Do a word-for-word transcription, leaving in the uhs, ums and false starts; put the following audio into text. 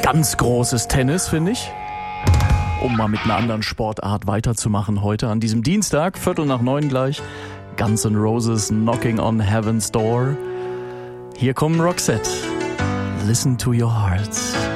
ganz großes Tennis, finde ich. Um mal mit einer anderen Sportart weiterzumachen heute an diesem Dienstag, Viertel nach neun gleich. Guns N' Roses, Knocking on Heaven's Door. Hier kommen Roxette. Listen to your hearts.